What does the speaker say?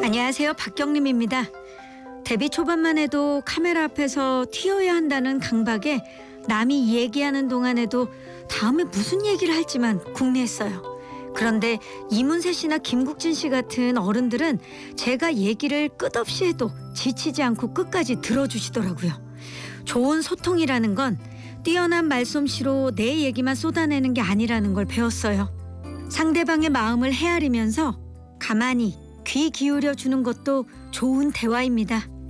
안녕하세요. 박경림입니다. 데뷔 초반만 해도 카메라 앞에서 튀어야 한다는 강박에 남이 얘기하는 동안에도 다음에 무슨 얘기를 할지만 궁리했어요. 그런데 이문세 씨나 김국진 씨 같은 어른들은 제가 얘기를 끝없이 해도 지치지 않고 끝까지 들어주시더라고요. 좋은 소통이라는 건 뛰어난 말솜씨로 내 얘기만 쏟아내는 게 아니라는 걸 배웠어요. 상대방의 마음을 헤아리면서 가만히 귀 기울여 주는 것도 좋은 대화입니다.